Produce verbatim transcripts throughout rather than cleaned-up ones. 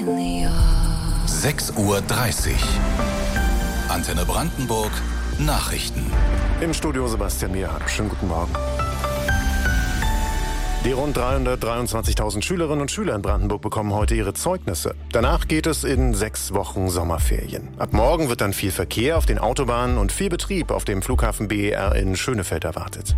sechs Uhr dreißig. Antenne Brandenburg, Nachrichten. Im Studio Sebastian Mierhardt. Schönen guten Morgen. Die rund dreihundertdreiundzwanzigtausend Schülerinnen und Schüler in Brandenburg bekommen heute ihre Zeugnisse. Danach geht es in sechs Wochen Sommerferien. Ab morgen wird dann viel Verkehr auf den Autobahnen und viel Betrieb auf dem Flughafen B E R in Schönefeld erwartet.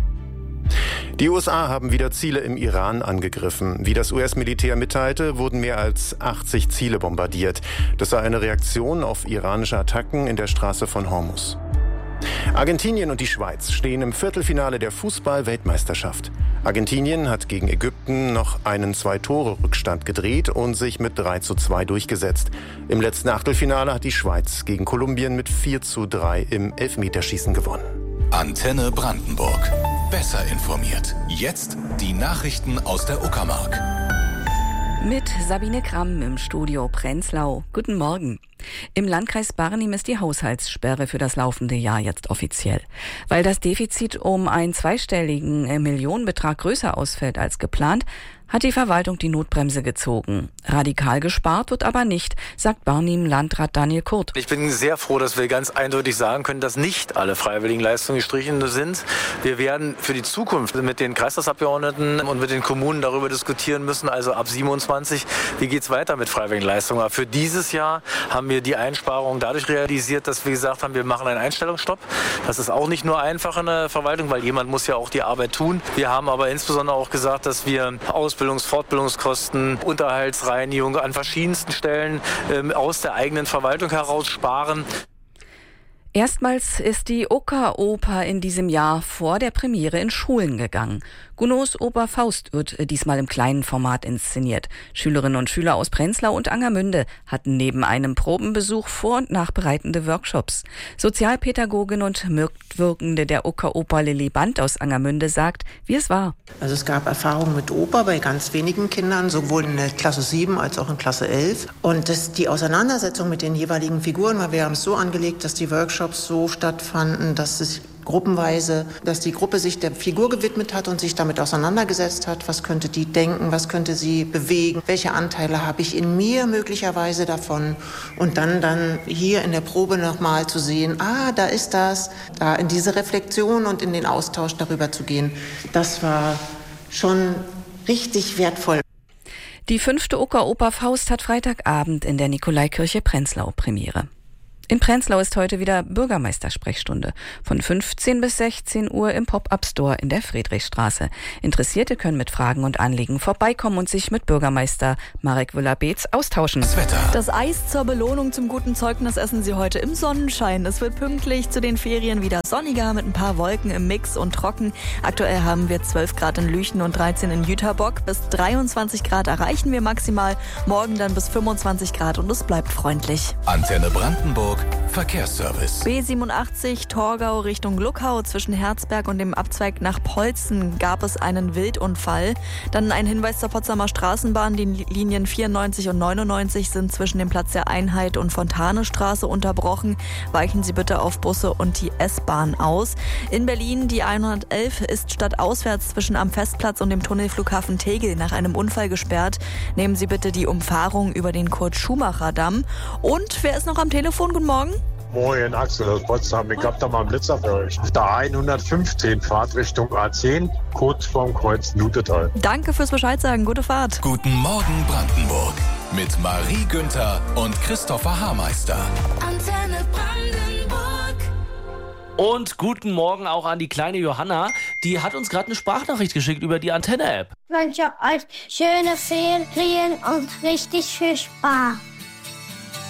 Die U S A haben wieder Ziele im Iran angegriffen. Wie das U S-Militär mitteilte, wurden mehr als achtzig Ziele bombardiert. Das sei eine Reaktion auf iranische Attacken in der Straße von Hormuz. Argentinien und die Schweiz stehen im Viertelfinale der Fußball-Weltmeisterschaft. Argentinien hat gegen Ägypten noch einen Zwei-Tore-Rückstand gedreht und sich mit drei zu zwei durchgesetzt. Im letzten Achtelfinale hat die Schweiz gegen Kolumbien mit vier zu drei im Elfmeterschießen gewonnen. Antenne Brandenburg. Besser informiert. Jetzt die Nachrichten aus der Uckermark. Mit Sabine Kramm im Studio Prenzlau. Guten Morgen. Im Landkreis Barnim ist die Haushaltssperre für das laufende Jahr jetzt offiziell. Weil das Defizit um einen zweistelligen Millionenbetrag größer ausfällt als geplant, hat die Verwaltung die Notbremse gezogen. Radikal gespart wird aber nicht, sagt Barnim-Landrat Daniel Kurt. Ich bin sehr froh, dass wir ganz eindeutig sagen können, dass nicht alle Freiwilligenleistungen gestrichen sind. Wir werden für die Zukunft mit den Kreistagsabgeordneten und mit den Kommunen darüber diskutieren müssen, also ab siebenundzwanzig, wie geht's weiter mit Freiwilligenleistungen. Aber für dieses Jahr haben wir die Einsparung dadurch realisiert, dass wir gesagt haben, wir machen einen Einstellungsstopp. Das ist auch nicht nur einfach in der Verwaltung, weil jemand muss ja auch die Arbeit tun. Wir haben aber insbesondere auch gesagt, dass wir Ausbildungs-, Fortbildungskosten, Unterhaltsreinigung an verschiedensten Stellen ähm, aus der eigenen Verwaltung heraus sparen. Erstmals ist die Ocker-Oper in diesem Jahr vor der Premiere in Schulen gegangen. Gounods Oper Faust wird diesmal im kleinen Format inszeniert. Schülerinnen und Schüler aus Prenzlau und Angermünde hatten neben einem Probenbesuch vor- und nachbereitende Workshops. Sozialpädagogin und Mitwirkende der Ocker-Oper Lilly Band aus Angermünde sagt, wie es war. Also es gab Erfahrungen mit Oper bei ganz wenigen Kindern, sowohl in der Klasse sieben als auch in Klasse elf. Und das, die Auseinandersetzung mit den jeweiligen Figuren, weil wir haben es so angelegt, dass die Workshops so stattfanden, dass es gruppenweise, dass die Gruppe sich der Figur gewidmet hat und sich damit auseinandergesetzt hat, was könnte die denken, was könnte sie bewegen, welche Anteile habe ich in mir möglicherweise davon und dann dann hier in der Probe nochmal zu sehen, ah, da ist das, da in diese Reflexion und in den Austausch darüber zu gehen, das war schon richtig wertvoll. Die fünfte Ocker-Oper Faust hat Freitagabend in der Nikolaikirche Prenzlau Premiere. In Prenzlau ist heute wieder Bürgermeistersprechstunde. Von fünfzehn bis sechzehn Uhr im Pop-Up-Store in der Friedrichstraße. Interessierte können mit Fragen und Anliegen vorbeikommen und sich mit Bürgermeister Marek Wüller-Beetz austauschen. Das Wetter. Das Eis zur Belohnung zum guten Zeugnis essen Sie heute im Sonnenschein. Es wird pünktlich zu den Ferien wieder sonniger mit ein paar Wolken im Mix und trocken. Aktuell haben wir zwölf Grad in Lüchten und dreizehn in Jüterbock. Bis dreiundzwanzig Grad erreichen wir maximal. Morgen dann bis fünfundzwanzig Grad und es bleibt freundlich. Antenne Brandenburg. Verkehrsservice. B siebenundachtzig Torgau Richtung Luckau. Zwischen Herzberg und dem Abzweig nach Polzen gab es einen Wildunfall. Dann ein Hinweis zur Potsdamer Straßenbahn. Die Linien vierundneunzig und neunundneunzig sind zwischen dem Platz der Einheit und Fontanestraße unterbrochen. Weichen Sie bitte auf Busse und die S-Bahn aus. In Berlin die hundertelf ist stadtauswärts zwischen am Festplatz und dem Tunnelflughafen Tegel nach einem Unfall gesperrt. Nehmen Sie bitte die Umfahrung über den Kurt-Schumacher-Damm. Und wer ist noch am Telefon? Guten Morgen. Moin, Axel aus Potsdam. Ich hab da mal einen Blitzer für euch. Da hundertfünfzehn Fahrt Richtung A zehn, kurz vorm Kreuz Nutetal. Danke fürs Bescheid sagen. Gute Fahrt. Guten Morgen Brandenburg. Mit Marie Günther und Christopher Haarmeister. Antenne Brandenburg. Und guten Morgen auch an die kleine Johanna. Die hat uns gerade eine Sprachnachricht geschickt über die Antenne-App. Ich wünsche euch schöne Ferien und richtig viel Spaß.